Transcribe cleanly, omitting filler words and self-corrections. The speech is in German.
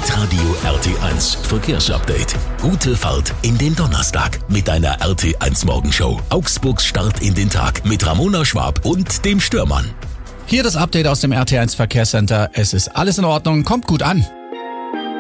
Hitradio RT1 Verkehrsupdate. Gute Fahrt in den Donnerstag mit einer RT1 Morgenshow. Augsburgs Start in den Tag mit Ramona Schwab und dem Stürmann. Hier das Update aus dem RT1 Verkehrscenter. Es ist alles in Ordnung, kommt gut an.